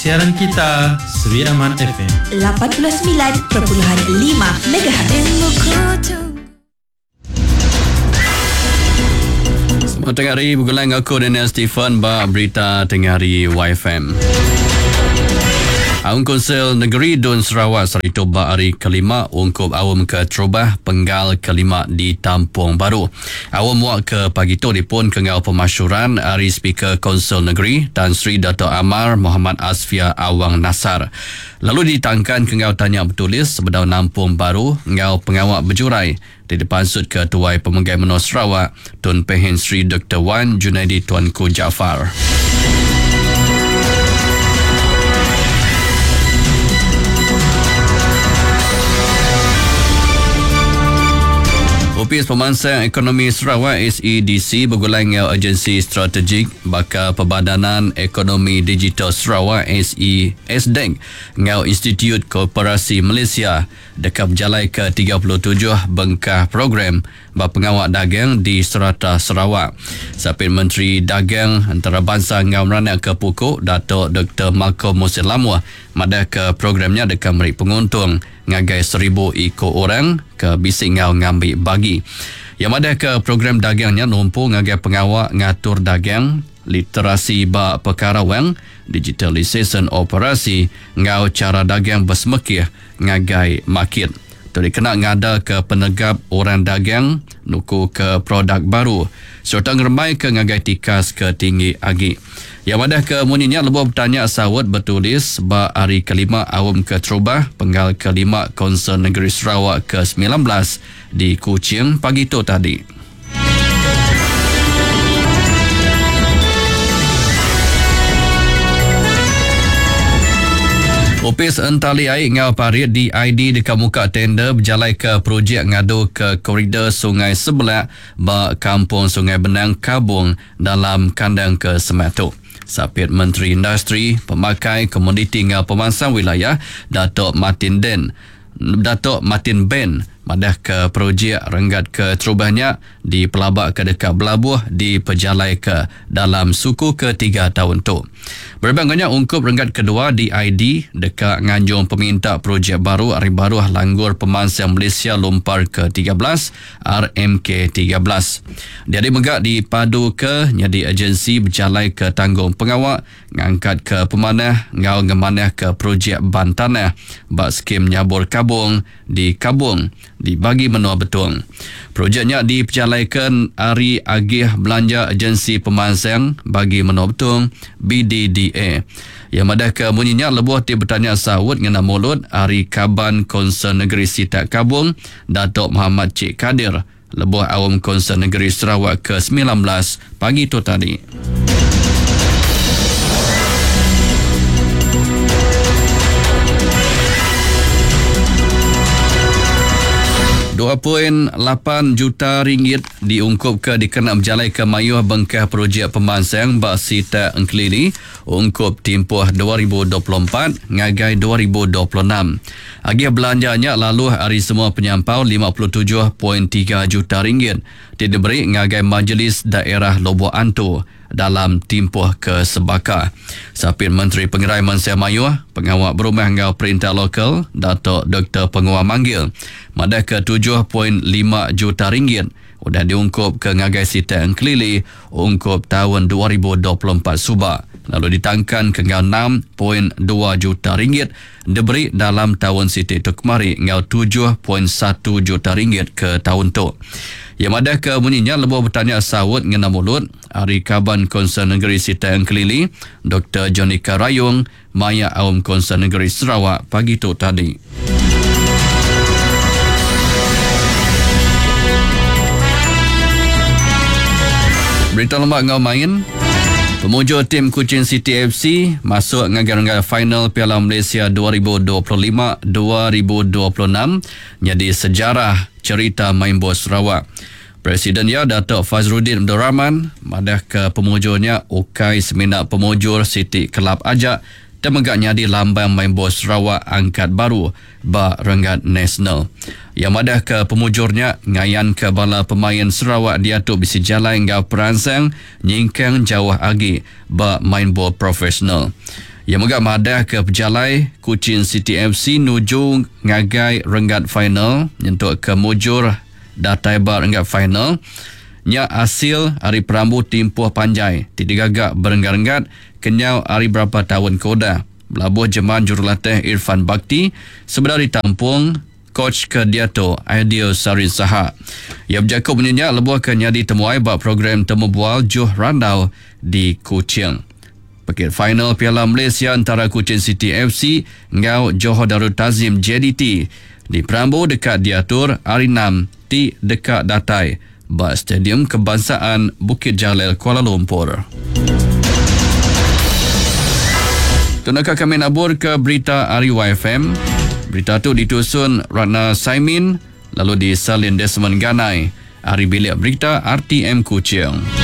Siaran kita Sri Aman FM 89.5 MHz. Selamat tengah hari, bergulang aku Daniel Stephen ba berita tengah hari YFM. Awam Konsel Negeri Dun Sarawak Sarito ba hari kelima ungkup awam ke Terubah Penggal kelima di Tampung Baru. Awam muak ke pagi tu dipun kengau pemasyuran hari Speaker Konsel Negeri Tan Sri Dato' Amar Muhammad Asfia Awang Nasar. Lalu ditangkan kengau tanya bertulis sebedau Tampung Baru ngau pengawak berjurai di depan sud Ketuai Pemenggai Menor Sarawak Tun Pehin Sri Dr. Wan Junaidi Tuanku Jaafar. Ofis Pemansang Ekonomi Sarawak SEDC bergulang dengan Agensi Strategik Bakal Perbadanan Ekonomi Digital Sarawak SESDEC dengan Institut Koperasi Malaysia dekat berjalai ke 37 bengkah program berpengawak dagang di Serata Sarawak. Sapit Menteri Dagang Antarabangsa dengan Meranak ke Pokok Dato' Dr. Malcolm Musin Lamwa madah ke programnya dekat meri penguntung ngagai 1,000 ikut orang ke bisik ngau ngambil bagi. Yang madah ke program dagangnya numpu ngagai pengawak ngatur dagang, literasi bak perkara wang, digitalisation operasi, ngau cara dagang bersemekih ngagai market. Tadi kena ngada ke penegap orang dagang, nuku ke produk baru, serta ngeremai ke ngagai tikas ke tinggi agi. Yang madah ke muninya lebuh bertanya sawut bertulis ba hari kelima awam ke Terubah Penggal kelima Konsel Negeri Sarawak ke-19 di Kuching pagi tu tadi. Opis Entali Air ngau parit di ID dekat muka tender berjalai ke projek ngadu ke koridor Sungai Sebelak ba Kampung Sungai Benang Kabung dalam kandang ke Sematu. Sapit Menteri Industri, Pemakai, Komoditi ngau Pemansang Wilayah Dato' Martin Ben madah ke projek renggat ke Terubahnya di pelabak ke dekat Belabuh di pejalai ke dalam suku ke-3 tahun tu. Berbandingnya ungkup renggat kedua di ID dekat nganjung peminta projek baru Ari Baruh Langgur Pemansang Malaysia Lumpar ke-13 RMK13. Dia megak di padu ke nyadi agensi berjalai ke tanggung pengawak ngangkat ke pemanah ngau ngemanah ke projek bantanah bak skim nyabur kabung di Kabung dibagi menua betul. Projeknya diperjalaikan Ari Agih Belanja Agensi Pemansang bagi menua betul BDDA. Yang madah ke munyinya lebuh ti bertanya sawut ngena mulut Ari Kaban Konsel Negeri Sitak Kabung Dato' Muhammad Cik Kadir lebuh awam Konsel Negeri Sarawak ke-19 pagi tu tadi. 2.8 juta ringgit diungkup ke dikena berjalai ke mayuh bengkah projek pemansang bak Sita Engkelili ungkup timpuh 2024 ngagai 2026. Agih belanjanya lalu hari semua penyampau 57.3 juta ringgit diberi ngagai Majlis Daerah Lobo Antu dalam timpuh ke Sebaka. Sapit Menteri Pengerai Mansai Mayuh, Pengawak Berumah ngau Perintah Lokal, Dato' Dr. Penguah Manggil, madah ke 7.5 juta ringgit sudah diungkup ke ngagai Sita Engkelili ungkup tahun 2024 subak. Lalu ditangkan ke ngau 6.2 juta ringgit diberi dalam tahun Siti tu kemari ngau 7.1 juta ringgit ke tahun tu. Yang madah ke muninya lebuh bertanya sawut ngena mulut Ari Kaban Konsel Negeri Sita Engkelili Dr. Jonika Rayung Maya Awam Konsel Negeri Sarawak pagi tu tadi. Berita lembak ngau main. Pemujur tim Kuching City FC masuk ngagar-ngagar final Piala Malaysia 2025-2026 jadi sejarah cerita main bola Sarawak. Presiden Dato' Fazruddin Abdul Rahman madah ke pemujurnya ukai seminat pemujur Siti Kelab Ajak dan megaknya di lambang main bola Sarawak angkat baru ba renggat nasional. Yang madah ke pemujurnya ngayan ke bala pemain Sarawak diatuk bisi jalan hingga peransang nyingkang jauh agi ba main bola profesional. Yang megah madah ke pejalai Kuching City FC nuju ngagai renggat final untuk ke mujur Dataiba renggat final. Nya hasil hari perambu timpuh panjai tidak gagak berenggat-enggat kenyau hari berapa tahun koda. Belabuh jemaah jurulatih Irfan Bakti sebenarnya ditampung Coach Kediato Aidil Sari Saha. Ia berjakub menyenyak lebuh ke nyadi temuai bak program temu bual Juh Randau di Kuching. Pakit final Piala Malaysia antara Kuching City FC ngau Johor Darul Tazim JDT di Perambu dekat diatur hari 6 di dekat Datai bak Stadium Kebangsaan Bukit Jalil Kuala Lumpur. Tunakah kami nabur ke berita Ariwa FM. Berita tu ditusun Ratna Saimin lalu disalin Desmond Ganai. Hari bilik berita RTM Kuching.